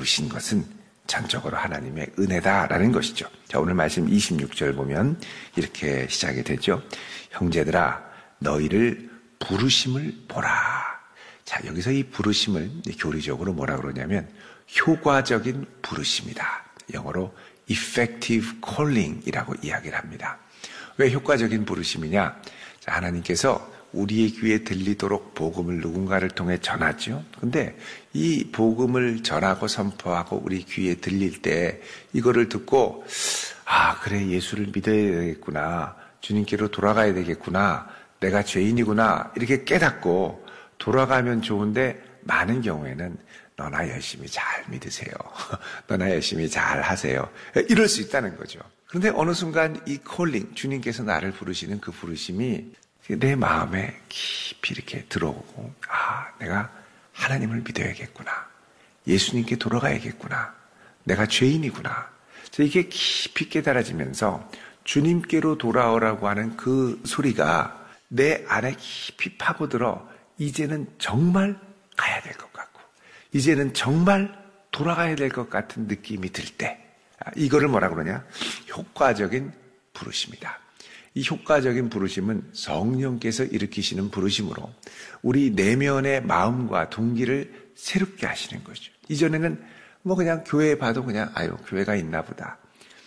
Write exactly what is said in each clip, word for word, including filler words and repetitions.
부르신 것은 전적으로 하나님의 은혜다라는 것이죠. 자, 오늘 말씀 이십육 절 보면 이렇게 시작이 되죠. 형제들아, 너희를 부르심을 보라. 자, 여기서 이 부르심을 교리적으로 뭐라 그러냐면 효과적인 부르심이다. 영어로 effective calling이라고 이야기를 합니다. 왜 효과적인 부르심이냐? 자, 하나님께서 우리의 귀에 들리도록 복음을 누군가를 통해 전하죠. 근데 이 복음을 전하고 선포하고 우리 귀에 들릴 때 이거를 듣고 아, 그래, 예수를 믿어야 되겠구나. 주님께로 돌아가야 되겠구나. 내가 죄인이구나. 이렇게 깨닫고 돌아가면 좋은데 많은 경우에는 너나 열심히 잘 믿으세요. 너나 열심히 잘 하세요. 이럴 수 있다는 거죠. 그런데 어느 순간 이 콜링, 주님께서 나를 부르시는 그 부르심이 내 마음에 깊이 이렇게 들어오고 아, 내가 하나님을 믿어야겠구나. 예수님께 돌아가야겠구나. 내가 죄인이구나. 이게 깊이 깨달아지면서 주님께로 돌아오라고 하는 그 소리가 내 안에 깊이 파고들어 이제는 정말 가야 될 것 같고 이제는 정말 돌아가야 될 것 같은 느낌이 들 때 이거를 뭐라 그러냐? 효과적인 부르심이다. 이 효과적인 부르심은 성령께서 일으키시는 부르심으로 우리 내면의 마음과 동기를 새롭게 하시는 거죠. 이전에는 뭐 그냥 교회 봐도 그냥 아유 교회가 있나 보다.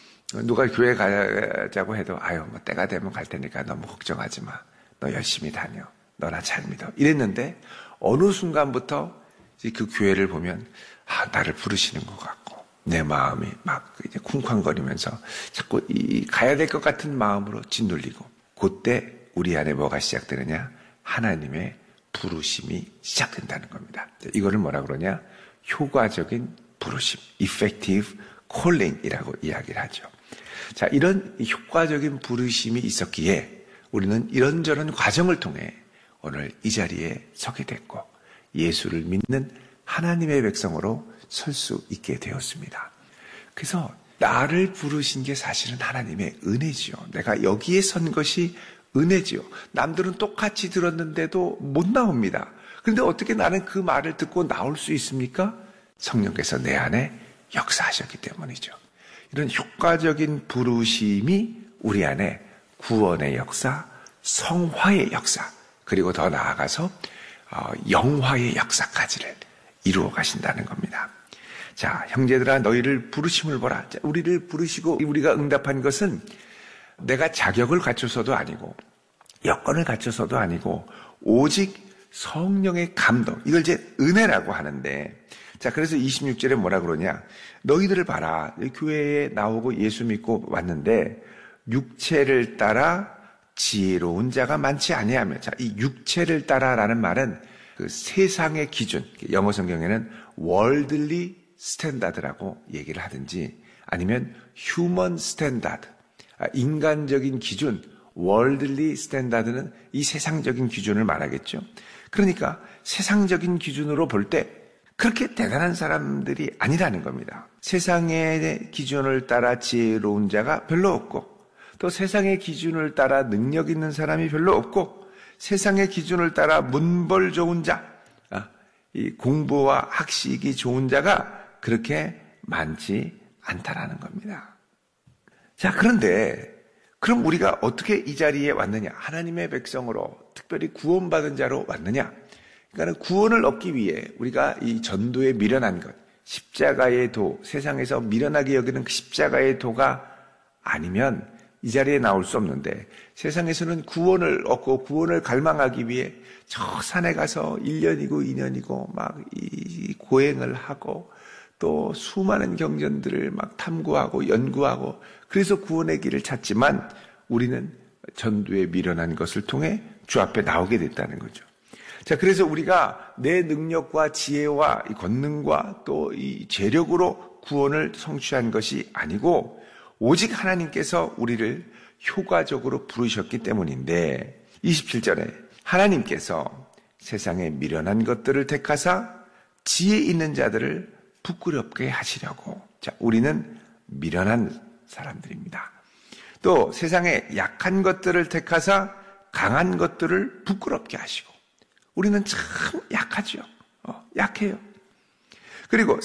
누가 교회 가자고 해도 아유 뭐 때가 되면 갈 테니까 너무 걱정하지 마. 너 열심히 다녀. 너나 잘 믿어. 이랬는데 어느 순간부터 그 교회를 보면 아 나를 부르시는 것 같고 내 마음이 막 이제 쿵쾅거리면서 자꾸 이 가야 될 것 같은 마음으로 짓눌리고 그때 우리 안에 뭐가 시작되느냐? 하나님의 부르심이 시작된다는 겁니다. 이거를 뭐라 그러냐? 효과적인 부르심, effective calling이라고 이야기를 하죠. 자, 이런 효과적인 부르심이 있었기에 우리는 이런저런 과정을 통해 오늘 이 자리에 서게 됐고 예수를 믿는 하나님의 백성으로 설 수 있게 되었습니다. 그래서 나를 부르신 게 사실은 하나님의 은혜지요. 내가 여기에 선 것이 은혜지요. 남들은 똑같이 들었는데도 못 나옵니다. 그런데 어떻게 나는 그 말을 듣고 나올 수 있습니까? 성령께서 내 안에 역사하셨기 때문이죠. 이런 효과적인 부르심이 우리 안에 구원의 역사, 성화의 역사, 그리고 더 나아가서 영화의 역사까지를 이루어 가신다는 겁니다. 자, 형제들아 너희를 부르심을 보라. 자, 우리를 부르시고 우리가 응답한 것은 내가 자격을 갖춰서도 아니고 여건을 갖춰서도 아니고 오직 성령의 감동. 이걸 이제 은혜라고 하는데 자, 그래서 이십육 절에 뭐라 그러냐? 너희들을 봐라. 교회에 나오고 예수 믿고 왔는데 육체를 따라 지혜로운 자가 많지 아니하며 자, 이 육체를 따라라는 말은 그 세상의 기준, 영어 성경에는 worldly standard라고 얘기를 하든지 아니면 human standard, 인간적인 기준, worldly standard는 이 세상적인 기준을 말하겠죠. 그러니까 세상적인 기준으로 볼 때 그렇게 대단한 사람들이 아니라는 겁니다. 세상의 기준을 따라 지혜로운 자가 별로 없고 또 세상의 기준을 따라 능력 있는 사람이 별로 없고 세상의 기준을 따라 문벌 좋은 자, 이 공부와 학식이 좋은 자가 그렇게 많지 않다라는 겁니다. 자, 그런데 그럼 우리가 어떻게 이 자리에 왔느냐? 하나님의 백성으로 특별히 구원받은 자로 왔느냐? 그러니까 구원을 얻기 위해 우리가 이 전도에 미련한 것, 십자가의 도, 세상에서 미련하게 여기는 그 십자가의 도가 아니면 이 자리에 나올 수 없는데 세상에서는 구원을 얻고 구원을 갈망하기 위해 저 산에 가서 일 년이고 이 년이고 막 이 고행을 하고 또 수많은 경전들을 막 탐구하고 연구하고 그래서 구원의 길을 찾지만 우리는 전도에 미련한 것을 통해 주 앞에 나오게 됐다는 거죠. 자, 그래서 우리가 내 능력과 지혜와 이 권능과 또 이 재력으로 구원을 성취한 것이 아니고 오직 하나님께서 우리를 효과적으로 부르셨기 때문인데 이십칠 절에 하나님께서 세상에 미련한 것들을 택하사 지혜 있는 자들을 부끄럽게 하시려고. 자, 우리는 미련한 사람들입니다. 또 세상에 약한 것들을 택하사 강한 것들을 부끄럽게 하시고 우리는 참 약하죠. 어, 약해요. 그리고